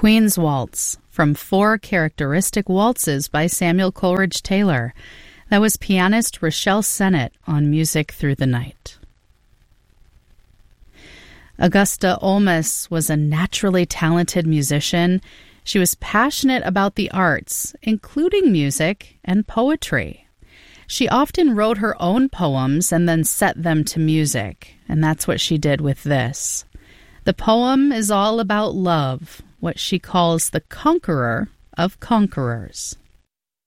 Queen's Waltz from Four Characteristic Waltzes by Samuel Coleridge Taylor. That was pianist Rochelle Sennett on Music Through the Night. Augusta Olmos was a naturally talented musician. She was passionate about the arts, including music and poetry. She often wrote her own poems and then set them to music, and that's what she did with this. The poem is all about love, what she calls the conqueror of conquerors.